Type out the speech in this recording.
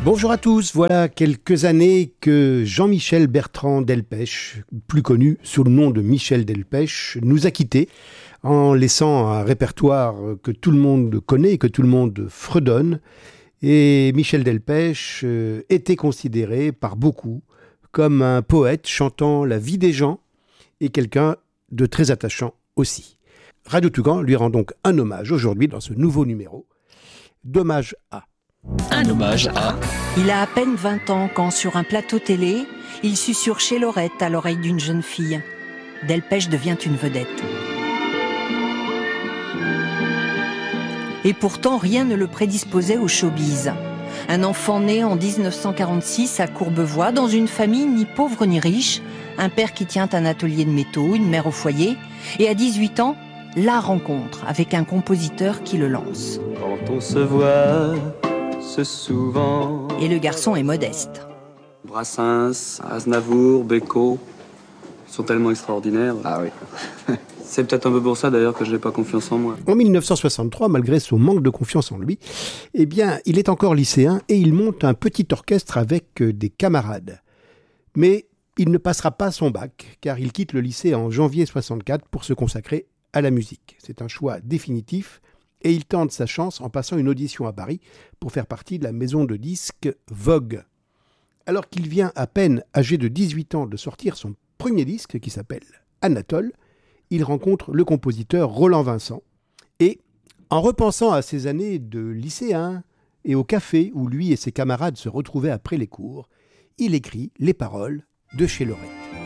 Bonjour à tous, voilà quelques années que Jean-Michel Bertrand Delpech, plus connu sous le nom de Michel Delpech, nous a quittés en laissant un répertoire que tout le monde connaît et que tout le monde fredonne. Et Michel Delpech était considéré par beaucoup comme un poète chantant la vie des gens et quelqu'un de très attachant aussi. Radio Toucan lui rend donc un hommage aujourd'hui dans ce nouveau numéro d'Hommage à. Un hommage à... Il a à peine 20 ans quand, sur un plateau télé, il susurre chez Lorette à l'oreille d'une jeune fille. Delpech devient une vedette. Et pourtant, rien ne le prédisposait au showbiz. Un enfant né en 1946 à Courbevoie, dans une famille ni pauvre ni riche, un père qui tient un atelier de métaux, une mère au foyer, et à 18 ans, la rencontre avec un compositeur qui le lance. Quand on se voit, c'est souvent... Et le garçon est modeste. Brassens, Aznavour, Beko, ils sont tellement extraordinaires. Ah oui. C'est peut-être un peu pour ça d'ailleurs que je n'ai pas confiance en moi. En 1963, malgré son manque de confiance en lui, eh bien, il est encore lycéen et il monte un petit orchestre avec des camarades. Mais il ne passera pas son bac, car il quitte le lycée en janvier 64 pour se consacrer à la musique. C'est un choix définitif et il tente sa chance en passant une audition à Paris pour faire partie de la maison de disques Vogue. Alors qu'il vient à peine âgé de 18 ans de sortir son premier disque qui s'appelle Anatole, il rencontre le compositeur Roland Vincent et, en repensant à ses années de lycéen et au café où lui et ses camarades se retrouvaient après les cours, il écrit les paroles de Chez Lorette.